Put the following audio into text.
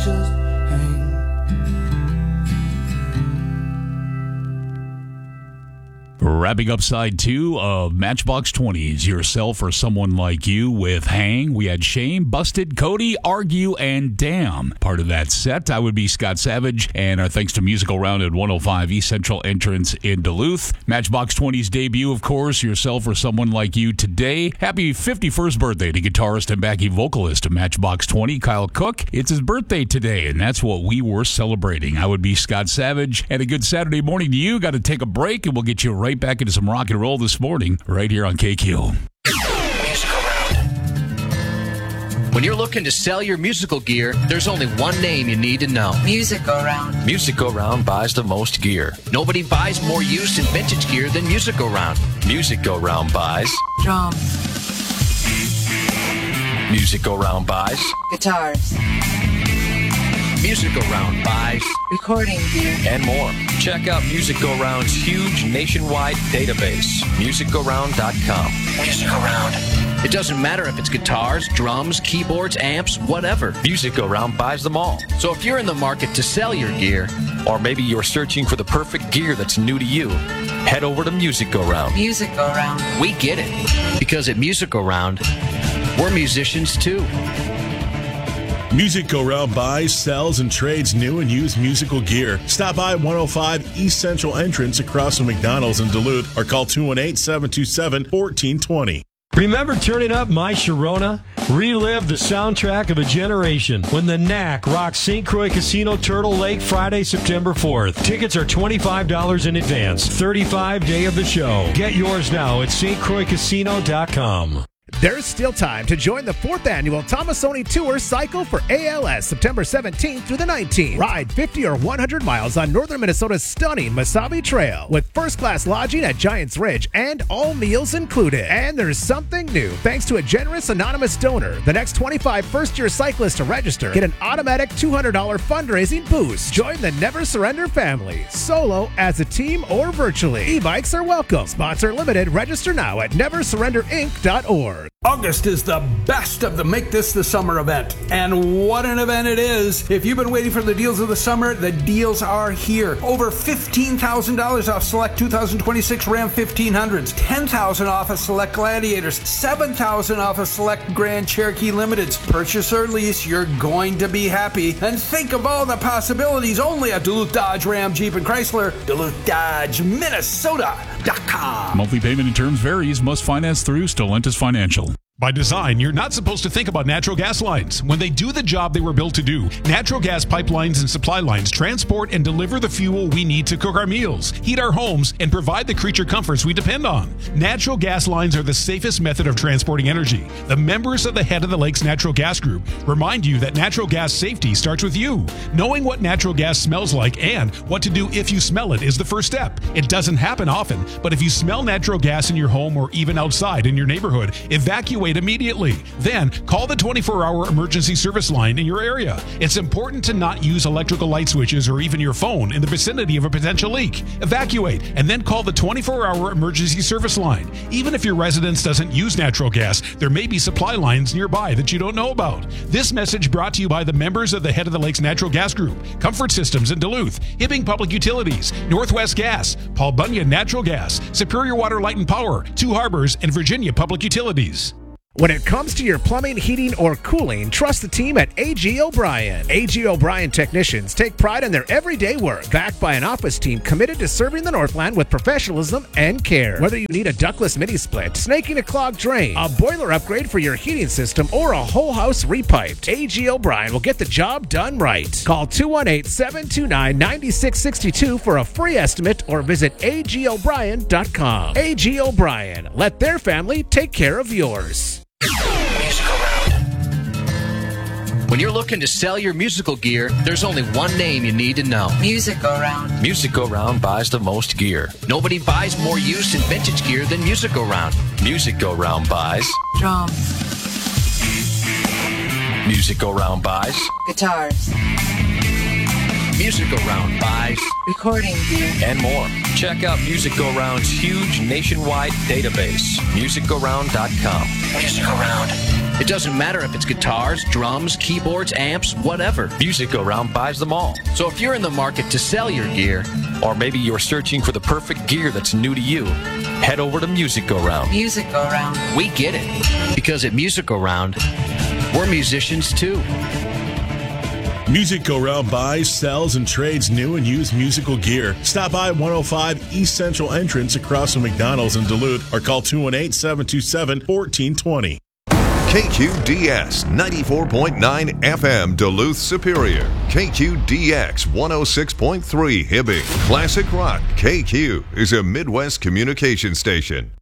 just hang. Wrapping up side 2 of Matchbox 20's Yourself or Someone Like You with Hang. We had Shame, Busted, Cody, Argue, and Damn. Part of that set, I would be Scott Savage, and our thanks to Musical Round at 105 East Central Entrance in Duluth. Matchbox 20's debut, of course, Yourself or Someone Like You today. Happy 51st birthday to guitarist and backing vocalist of Matchbox 20, Kyle Cook. It's his birthday today, and that's what we were celebrating. I would be Scott Savage, and a good Saturday morning to you. Got to take a break, and we'll get you right back into some rock and roll this morning, right here on KQ. Musical Round. When you're looking to sell your musical gear, there's only one name you need to know. Musical Round. Musical Round buys the most gear. Nobody buys more used and vintage gear than Musical Round. Musical Round buys Drums. Musical Round buys Guitars. Musical Round buys Recording gear. and more. Check out Musical Round's huge nationwide database, musicalround.com. Musical Round. It doesn't matter if it's guitars, drums, keyboards, amps, whatever. Musical Round buys them all. So if you're in the market to sell your gear, Or maybe you're searching for the perfect gear that's new to you, head over to Musical Round. Musical Round. we get it. Because at Musical Round, we're musicians too. Music Go Round buys, sells, and trades new and used musical gear. Stop by 105 East Central Entrance across from McDonald's in Duluth or call 218-727-1420. Remember turning up My Sharona? Relive the soundtrack of a generation when the Knack rocks St. Croix Casino Turtle Lake Friday, September 4th. Tickets are $25 in advance. 35 day of the show. Get yours now at stcroixcasino.com. There's still time to join the 4th annual Tomasoni Tour Cycle for ALS, September 17th through the 19th. Ride 50 or 100 miles on northern Minnesota's stunning Mesabi Trail with first-class lodging at Giants Ridge and all meals included. And there's something new. Thanks to a generous anonymous donor, the next 25 first-year cyclists to register get an automatic $200 fundraising boost. Join the Never Surrender family, solo, as a team, or virtually. E-bikes are welcome. Sponsor limited. Register now at neversurrenderinc.org. August is the best of the Make This the Summer event. And what an event it is. If you've been waiting for the deals of the summer, the deals are here. Over $15,000 off select 2026 Ram 1500s, $10,000 off of select Gladiators, $7,000 off of select Grand Cherokee Limiteds. Purchase or lease, you're going to be happy. And think of all the possibilities only at Duluth Dodge Ram Jeep and Chrysler, Duluth Dodge, Minnesota.com. Monthly payment and terms varies. Must finance through Stellantis Financial. By design, you're not supposed to think about natural gas lines. When they do the job they were built to do, natural gas pipelines and supply lines transport and deliver the fuel we need to cook our meals, heat our homes, and provide the creature comforts we depend on. Natural gas lines are the safest method of transporting energy. The members of the Head of the Lakes Natural Gas Group remind you that natural gas safety starts with you. Knowing what natural gas smells like and what to do if you smell it is the first step. It doesn't happen often, but if you smell natural gas in your home or even outside in your neighborhood, evacuate immediately. Then call the 24-hour emergency service line in your area. It's important to not use electrical light switches or even your phone in the vicinity of a potential leak. Evacuate and then call the 24-hour emergency service line. Even if your residence doesn't use natural gas, there may be supply lines nearby that you don't know about. This message brought to you by the members of the Head of the Lakes Natural Gas Group, Comfort Systems in Duluth, Hibbing Public Utilities, Northwest Gas, Paul Bunyan Natural Gas, Superior Water, Light and Power, Two Harbors, and Virginia Public Utilities. When it comes to your plumbing, heating, or cooling, trust the team at A.G. O'Brien. A.G. O'Brien technicians take pride in their everyday work, backed by an office team committed to serving the Northland with professionalism and care. Whether you need a ductless mini split, snaking a clogged drain, a boiler upgrade for your heating system, or a whole house repiped, A.G. O'Brien will get the job done right. Call 218-729-9662 for a free estimate or visit agobrien.com. A.G. O'Brien. Let their family take care of yours. Musical Round. When you're looking to sell your musical gear, there's only one name you need to know. Musical Round. Musical Round buys the most gear. Nobody buys more used and vintage gear than Musical Round. Musical Round buys Drums. Musical Round buys Guitars. Musical Round buys Recording gear. and more. Check out Musical Round's huge nationwide database, musicalround.com. Musical Round. It doesn't matter if it's guitars, drums, keyboards, amps, whatever. Music Go Round buys them all. So if you're in the market to sell your gear, Or maybe you're searching for the perfect gear that's new to you, head over to Music Go Round. Music Go Round. we get it. Because at Music Go Round, we're musicians too. Music Go Round buys, sells, and trades new and used musical gear. Stop by 105 East Central entrance across from McDonald's in Duluth or call 218-727-1420. KQDS 94.9 FM Duluth Superior. KQDX 106.3 Hibbing. Classic Rock. KQ is a Midwest communication station.